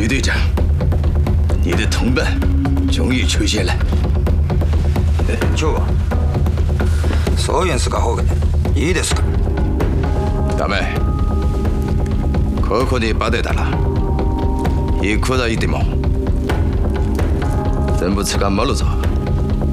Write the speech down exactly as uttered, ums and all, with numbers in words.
吕队长，你的同伴终于出现了。 長はそういうんすか方がいいですか。 ダメ。ここにバテたらいくらいても全部捕まるぞ。